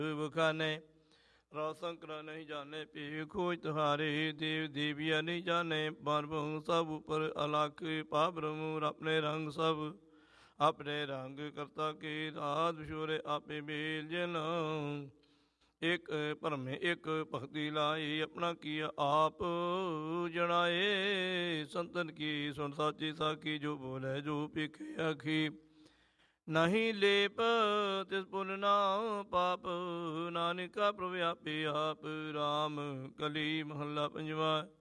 ਬਖਾਨੇ। ਰਾਵ ਸੰਕਰਾ ਨਹੀਂ ਜਾਣੇ ਪੀ ਖੋਜ ਤੁਹਾਰੇ। ਦੇਵ ਦੇਵੀਆ ਨਹੀਂ ਜਾਣੇ ਬਨਭੂ ਸਭ ਉਪਰ ਅਲਖ। ਪਾ ਬ੍ਰਹਮ ਆਪਣੇ ਰੰਗ ਸਭ ਆਪਣੇ ਰੰਗ ਕਰਤਾ ਕੇ। ਰਾਤ ਵਿਛੋਰੇ ਆਪੇ ਮੇਲ ਜਨ। ਇੱਕ ਭਰਮੇ ਇੱਕ ਭਗਤੀ ਲਾਈ। ਆਪਣਾ ਕੀਆ ਆਪ ਜਣਾਏ। ਸੰਤਨ ਕੀ ਸੁਣ ਸਾਚੀ ਸਾਖੀ। ਜੋ ਬੋਲੇ ਜੋ ਭਿਖੇ ਆਖੀ। ਨਹੀਂ ਲੇਪ ਤਿਸ ਪੁਨ ਨਾ ਪਾਪ। ਨਾਨਕਾ ਪ੍ਰਭ ਆਪੇ ਆਪ। ਰਾਮ ਕਲੀ ਮਹੱਲਾ ਪੰਜਵਾ।